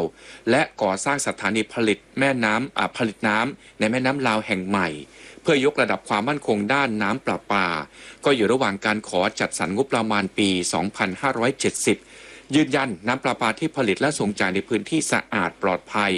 และก่อสร้างสถานีผลิตน้ำในแม่น้ำลาวแห่งใหม่เพื่อยกระดับความมั่นคงด้านน้ำประปาก็อยู่ระหว่างการขอจัดสรรงบประมาณปี 2570 ยืนยันน้ำประปาที่ผลิตและส่งจ่ายในพื้นที่สะอาดปลอดภัย